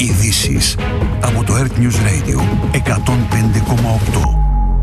Ειδήσεις από το Earth News Radio 105,8.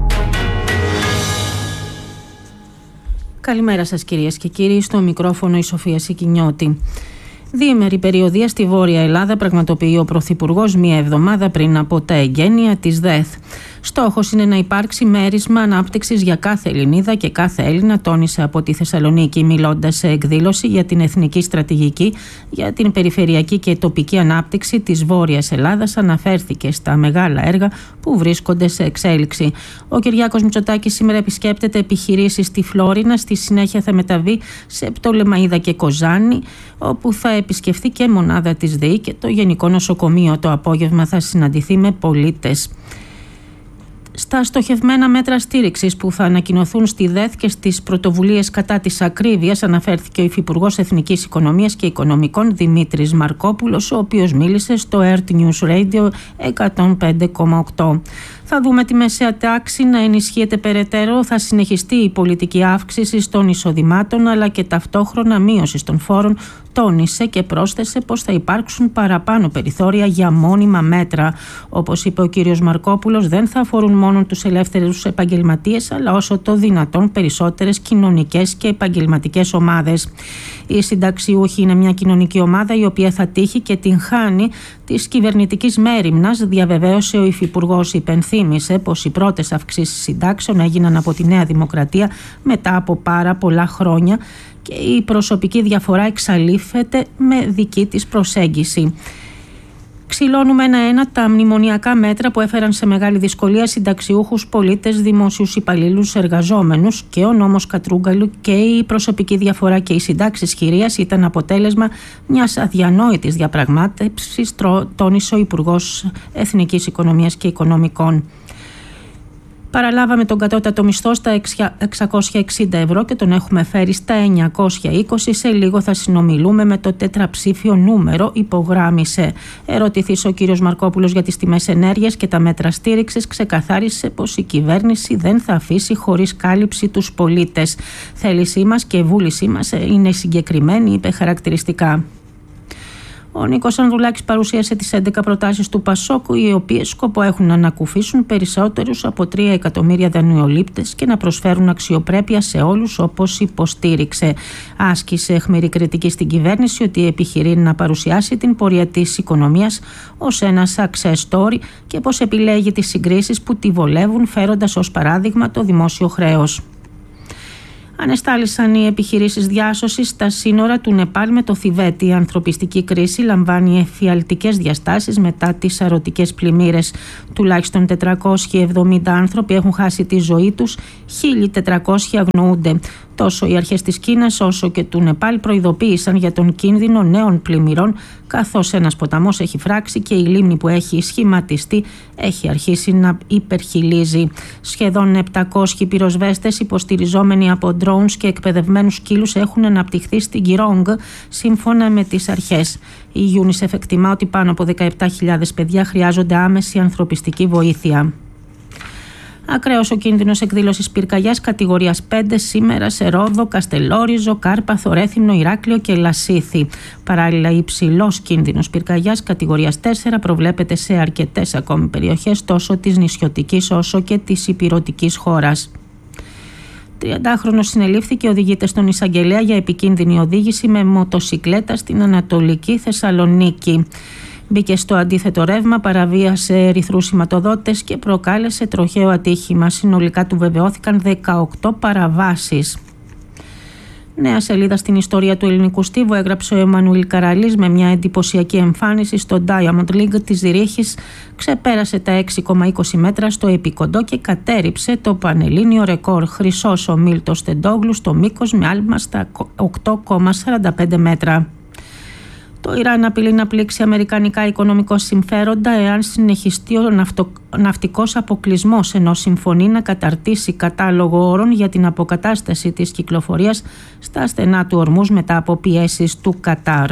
Καλημέρα σας κυρίες και κύριοι, στο μικρόφωνο η Σοφία Σικινιώτη. Διήμερη περιοδεία στη Βόρεια Ελλάδα πραγματοποιεί ο Πρωθυπουργός μία εβδομάδα πριν από τα εγγένεια της ΔΕΘ. Στόχος είναι να υπάρξει μέρισμα ανάπτυξης για κάθε Ελληνίδα και κάθε Έλληνα, τόνισε από τη Θεσσαλονίκη, μιλώντας σε εκδήλωση για την εθνική στρατηγική για την περιφερειακή και τοπική ανάπτυξη της Βόρειας Ελλάδας. Αναφέρθηκε στα μεγάλα έργα που βρίσκονται σε εξέλιξη. Ο Κυριάκος Μητσοτάκης σήμερα επισκέπτεται επιχειρήσεις στη Φλόρινα. Στη συνέχεια θα μεταβεί σε Πτολεμαΐδα και Κοζάνη, όπου θα επισκεφθεί και μονάδα της ΔΕΗ και το Γενικό Νοσοκομείο. Το απόγευμα θα συναντηθεί με πολίτες. Στα στοχευμένα μέτρα στήριξης που θα ανακοινωθούν στη ΔΕΘ και στις πρωτοβουλίες κατά της ακρίβειας αναφέρθηκε ο Υφυπουργός Εθνικής Οικονομίας και Οικονομικών Δημήτρης Μαρκόπουλος, ο οποίος μίλησε στο Earth News Radio 105,8. Θα δούμε τη μεσαία τάξη να ενισχύεται περαιτέρω, θα συνεχιστεί η πολιτική αύξηση των εισοδημάτων αλλά και ταυτόχρονα μείωση των φόρων, τόνισε και πρόσθεσε πως θα υπάρξουν παραπάνω περιθώρια για μόνιμα μέτρα. Όπως είπε ο κύριος Μαρκόπουλος, δεν θα αφορούν μόνο τους ελεύθερους επαγγελματίες αλλά όσο το δυνατόν περισσότερες κοινωνικές και επαγγελματικές ομάδες. Οι συνταξιούχοι είναι μια κοινωνική ομάδα η οποία θα τύχει και την χάνει της κυβερνητικής μέριμνας, διαβεβαίωσε ο Υφυπουργός. Υπενθύμησε πως οι πρώτες αυξήσεις συντάξεων έγιναν από τη Νέα Δημοκρατία μετά από πάρα πολλά χρόνια και η προσωπική διαφορά εξαλείφεται με δική της προσέγγιση. Ξυλώνουμε ένα-ένα τα μνημονιακά μέτρα που έφεραν σε μεγάλη δυσκολία συνταξιούχους, πολίτες, δημόσιους υπαλλήλους, εργαζόμενους, και ο νόμος Κατρούγκαλου και η προσωπική διαφορά και οι συντάξεις χειρίας ήταν αποτέλεσμα μιας αδιανόητης διαπραγμάτευσης, τόνισε ο Υπουργός Εθνικής Οικονομίας και Οικονομικών. Παραλάβαμε τον κατώτατο μισθό στα 660 ευρώ και τον έχουμε φέρει στα 920. Σε λίγο θα συνομιλούμε με το τετραψήφιο νούμερο, υπογράμμισε. Ερωτηθής ο κύριος Μαρκόπουλος για τις τιμές ενέργειας και τα μέτρα στήριξης, ξεκαθάρισε πως η κυβέρνηση δεν θα αφήσει χωρίς κάλυψη τους πολίτες. Θέλησή μας και βούλησή μας είναι συγκεκριμένη, είπε χαρακτηριστικά. Ο Νίκος Ανδρουλάκης παρουσίασε τις 11 προτάσεις του Πασόκου, οι οποίες σκοπό έχουν να ανακουφίσουν περισσότερους από 3 εκατομμύρια δανειολήπτες και να προσφέρουν αξιοπρέπεια σε όλους, όπως υποστήριξε. Άσκησε αιχμηρή κριτική στην κυβέρνηση ότι επιχειρεί να παρουσιάσει την πορεία της οικονομίας ως ένα success story και πως επιλέγει τις συγκρίσεις που τη βολεύουν, φέροντας ως παράδειγμα το δημόσιο χρέος. Ανεστάλησαν οι επιχειρήσεις διάσωσης στα σύνορα του Νεπάλ με το Θιβέτ. Η ανθρωπιστική κρίση λαμβάνει εφιαλτικές διαστάσεις μετά τις σαρωτικές πλημμύρες. Τουλάχιστον 470 άνθρωποι έχουν χάσει τη ζωή τους, 1.400 αγνοούνται. Τόσο οι αρχές της Κίνας όσο και του Νεπάλ προειδοποίησαν για τον κίνδυνο νέων πλημμυρών, καθώς ένας ποταμός έχει φράξει και η λίμνη που έχει σχηματιστεί έχει αρχίσει να υπερχειλίζει. Σχεδόν 700 πυροσβέστες υποστηριζόμενοι από drones και εκπαιδευμένους σκύλους έχουν αναπτυχθεί στην Κιρόγκ, σύμφωνα με τις αρχές. Η UNICEF εκτιμά ότι πάνω από 17.000 παιδιά χρειάζονται άμεση ανθρωπιστική βοήθεια. Ακραίος ο κίνδυνος εκδήλωσης πυρκαγιάς κατηγορίας 5 σήμερα σε Ρόδο, Καστελόριζο, Κάρπαθο, Ρέθυμνο, Ηράκλειο και Λασίθι. Παράλληλα, υψηλός κίνδυνος πυρκαγιάς κατηγορίας 4 προβλέπεται σε αρκετές ακόμη περιοχές τόσο της νησιωτικής όσο και της ηπειρωτικής χώρας. 30χρονος συνελήφθη και οδηγείται στον εισαγγελέα για επικίνδυνη οδήγηση με μοτοσικλέτα στην Ανατολική Θεσσαλονίκη. Μπήκε στο αντίθετο ρεύμα, παραβίασε ερυθρούς σηματοδότες και προκάλεσε τροχαίο ατύχημα. Συνολικά του βεβαιώθηκαν 18 παραβάσεις. Νέα σελίδα στην ιστορία του ελληνικού στίβου έγραψε ο Εμμανουήλ Καραλής με μια εντυπωσιακή εμφάνιση στο Diamond League της Ζηρίχης. Ξεπέρασε τα 6,20 μέτρα στο επικοντό και κατέρριψε το πανελλήνιο ρεκόρ. Χρυσός ο Μίλτος Στεντόγλου στο μήκος με άλμα στα 8,45 μέτρα. Το Ιράν απειλεί να πλήξει αμερικανικά οικονομικά συμφέροντα εάν συνεχιστεί ο ναυτικός αποκλεισμός, ενώ συμφωνεί να καταρτήσει κατάλογο όρων για την αποκατάσταση της κυκλοφορίας στα στενά του Ορμούζ μετά από πιέσεις του Κατάρ.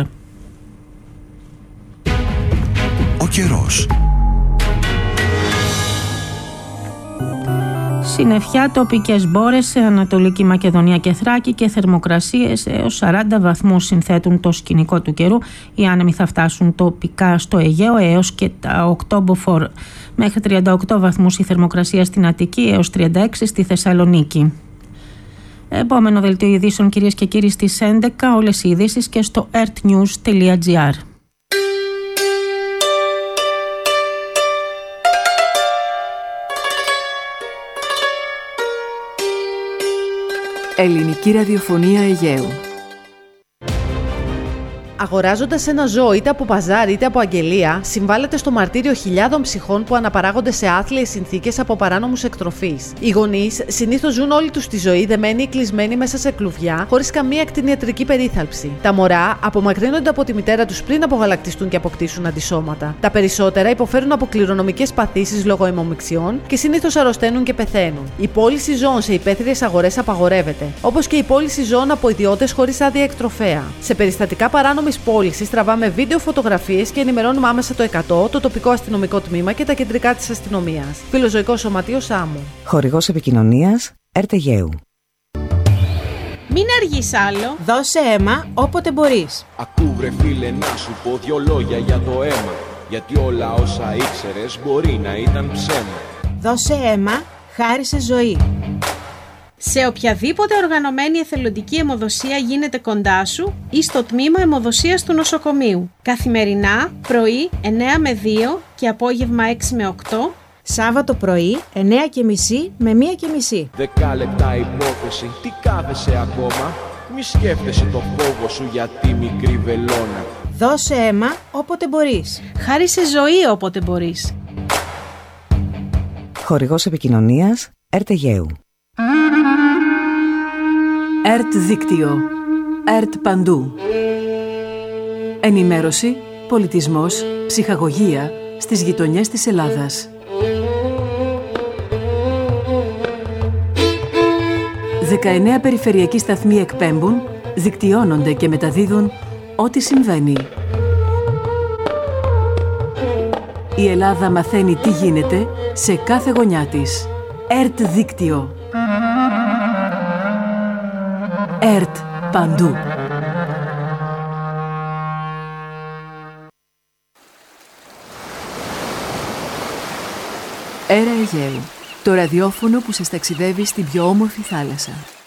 Ο καιρός. Συννεφιά, τοπικές μπόρες σε Ανατολική Μακεδονία και Θράκη και θερμοκρασίες έως 40 βαθμούς συνθέτουν το σκηνικό του καιρού. Οι άνεμοι θα φτάσουν τοπικά στο Αιγαίο έως και τα 8 μποφόρ. Μέχρι 38 βαθμούς η θερμοκρασία στην Αττική έως 36 στη Θεσσαλονίκη. Επόμενο δελτίο ειδήσεων, κυρίες και κύριοι, στις 11. Όλες οι ειδήσεις και στο ertnews.gr. Ελληνική ραδιοφωνία Αιγαίου. Αγοράζοντας ένα ζώο είτε από παζάρι είτε από αγγελία, συμβάλλεται στο μαρτύριο χιλιάδων ψυχών που αναπαράγονται σε άθλιες συνθήκες από παράνομους εκτροφείς. Οι γονείς συνήθως ζουν όλη τους τη ζωή δεμένοι ή κλεισμένοι μέσα σε κλουβιά, χωρίς καμία κτηνιατρική περίθαλψη. Τα μωρά απομακρύνονται από τη μητέρα τους πριν απογαλακτιστούν και αποκτήσουν αντισώματα. Τα περισσότερα υποφέρουν από κληρονομικές παθήσεις λόγω αιμομιξιών και συνήθως αρρωσταίνουν και πεθαίνουν. Η πώληση ζώων σε υπαίθριες αγορές απαγορεύεται, όπως και η πώληση ζώων από ιδιώτες χωρίς άδεια εκτροφέα. Σε περιστατικά παράνομης πώλησης τραβάμε βίντεο, φωτογραφίες και ενημερώνουμε άμεσα το 100, το τοπικό αστυνομικό τμήμα και τα κεντρικά της αστυνομίας. Φιλοζωικό Σωματείο Σάμου. Χορηγός επικοινωνίας ΕΡΤ Αιγαίου. Μην αργείς άλλο. Δώσε αίμα όποτε μπορείς. Ακού βρε φίλε να σου πω δυο λόγια για το αίμα. Γιατί όλα όσα ήξερες μπορεί να ήταν ψέμα. Δώσε αίμα, χάρισε ζωή. Σε οποιαδήποτε οργανωμένη εθελοντική αιμοδοσία γίνεται κοντά σου ή στο τμήμα αιμοδοσίας του νοσοκομείου. Καθημερινά, πρωί 9 με 2 και απόγευμα 6 με 8. Σάββατο πρωί 9.30 με 1.30. 10 λεπτά υπόθεση, τι κάθεσαι ακόμα? Μη σκέφτεσαι το φόβο σου για τη μικρή βελόνα. Δώσε αίμα όποτε μπορείς. Χάρισε ζωή όποτε μπορείς. Χορηγός επικοινωνίας ΕΡΤ Αιγαίου. ΕΡΤ Δίκτυο. ΕΡΤ Παντού. Ενημέρωση, πολιτισμός, ψυχαγωγία στις γειτονιές της Ελλάδας. 19 περιφερειακοί σταθμοί εκπέμπουν, δικτυώνονται και μεταδίδουν ό,τι συμβαίνει. Η Ελλάδα μαθαίνει τι γίνεται σε κάθε γωνιά της. ΕΡΤ Δίκτυο. ΕΡΤ Παντού. ΕΡΑ Αιγαίου. Το ραδιόφωνο που σας ταξιδεύει στην πιο όμορφη θάλασσα.